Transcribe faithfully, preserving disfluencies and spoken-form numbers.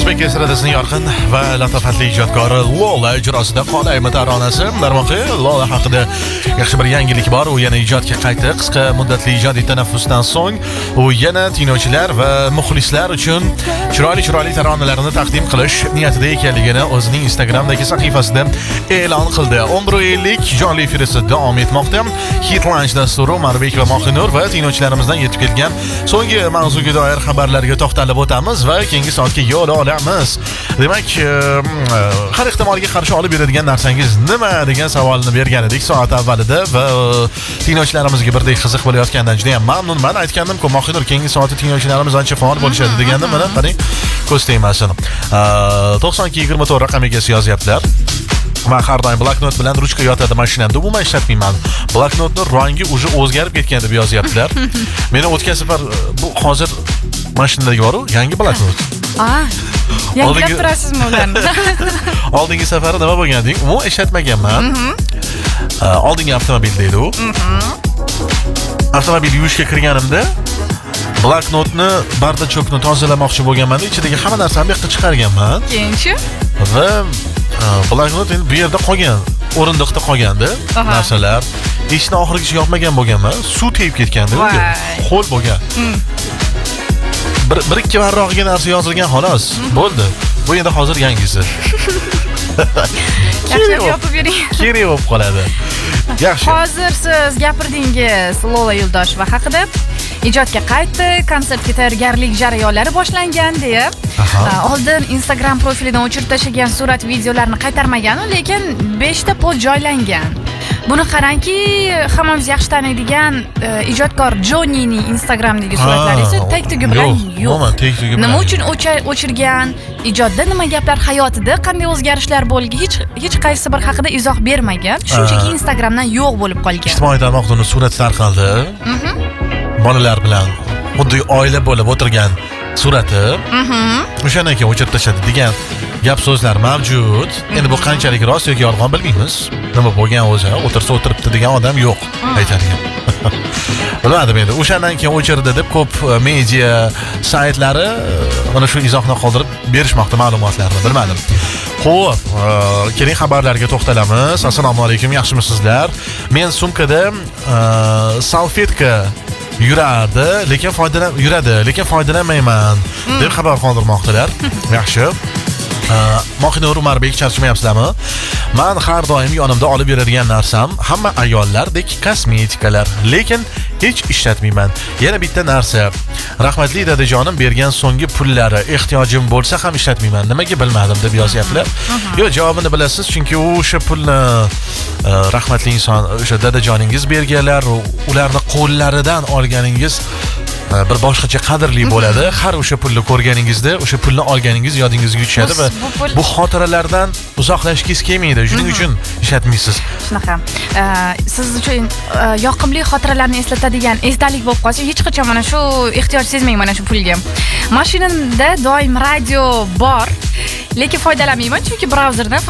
O'zbek estradasining yorqin va latofatli ijodkori Lola ijrosida qolaymi taronasi. Darvoqe Lola haqida yaxshi bir yangilik bor. U yana ijodga qaytdi. Qisqa muddatli ijodiy tanaffusdan so'ng u yana tinglovchilar va muxlislar uchun chiroyli-chiroyli taronalarni taqdim qilish niyatida ekanligini o'zining Instagramdagi sahifasida e'lon qildi. o'n bir ellik jonli efirida davom etmoqda. Hit Lunch dasturi Marbek va Mohinur va tinglovchilarimizdan yetib kelgan so'nggi mavzuga doir xabarlarga to'xtalib o'tamiz va keyingi soatga yo'l olamiz. Demak, har ehtimolga qarshi olib beradigan narsangiz nima degan savolni bergan edik soat avvalida va tinglovchilarimizga birdek qiziq bo'layotgandan juda ham mamnunman. Aytgandim-ku, Mohinur keyingi soatda tinglovchilarimiz ancha faol bo'lishadi degandim. Mana qarang, ko'z tegmasin. to'qson ikki yigirma to'rt raqamiga yozyaptilar. Men har doim bloknot bilan ruchka yotadi mashinamda, umuman ishlatmayman. Bloknotning rangi уже o'zgarib ketgan deb yozyaptilar. Meni o'tgan safar bu hozir mashinadagi bor-ku, yangi bloknot. Ah, yangilab turasizmi ularni? Oldingi safari nima bo'lganding? Umuman ishlatmaganman. Oldingi avtomobilda edi u. Avtomobil yuvishga kirganimda bloknotni, bardachokni tozalamoqchi bo'lganman, ichidagi hamma narsani bu yoqqa chiqarganman. Keyinchi? Va bloknot endi bu yerda qolgan, o'rindiqda qolgandi narsalar. Eshikni oxirigacha yopmagan bo'lganman. Suv tegib ketgandi unga. Ho'l bo'lgan. Bir bir ikki marrog'iga narsa yozilgan xolos. Bo'ldi. Bu endi hozir yangisi. Yaxshi yopib bering. Kerak bo'lib qoladi. Yaxshi. Hozir siz gapirdingiz Lola Yo'ldosheva haqida. Ijodga qaytdi, konsertga tayyorgarlik jarayonlari boshlangan deb. Oldin Instagram profilidan o'chirib tashlagan surat, videolarni qaytarmagan, lekin besh ta post joylangan. Buni qarangki, hammamiz yaxshi taniydigan ijodkor Jonnining Instagramdagi suratlari esa tag-tugi bilan yo'q. Nima uchun o'chirgan? Ijodda nima gaplar, hayotida qanday o'zgarishlar bo'lgan, hech hech qaysi bir haqida izoh bermagan. Shunchaki Instagramdan yo'q bo'lib qolgan. Ijtimoiy tarmoqda uni surat tarqaldi. Bolalar bilan xuddi oila bo'lib o'tirgan surati. O'shandan keyin o'chirib tashladi degan gap so'zlar mavjud. Endi bu qanchalik rost yoki yolg'on bilmaymiz. Nima bo'lgan o'zi, o'tirsa o'tiribdi degan odam yo'q aytadigan. Bilmadim endi. O'shandan keyin o'chirdi deb ko'p media saytlari mana shu izohni qoldirib berishmoqda ma'lumotlarni. Bilmadim. Xo'p, keling xabarlarga to'xtalamiz. Assalomu alaykum, yaxshimisizlar? Men sumkada salfetka yuradi, lekin foydalan yuradi, lekin foydalanmayman deb xabar qoldirmoqdalar. Yaxshi. Mohinur Umarbek, charchamayapsizlarmi? Men har doim yonimda olib yuradigan narsam hamma ayollardek kosmetikalar, lekin hech ishlatmayman. Yana bitta narsa. Rahmatli dadajonim bergan so'nggi pullari, ehtiyojim bo'lsa ham ishlatmayman. Nimaga bilmadim deb yozyaptilar. Yo'q, javobini bilasiz, chunki u o'sha pulni rahmatli inson, o'sha dadajoningiz berganlar, ularni qo'llaridan olganingiz bir boshqacha qadrli bo'ladi. Har o'sha pulni ko'rganingizda, o'sha pulni olganingiz yodingizga tushadi va bu xotiralardan uzoqlashgingiz kelmaydi. Shuning uchun ishlatmaysiz. Shunaqa. Siz uchun yoqimli xotiralarni eslatadigan esdalik bo'lib qolsa, hech qachon mana shu ehtiyoj sezmang mana shu pulga. Mashinamda doim radio bor, lekin foydalanmayman, chunki brauzerdan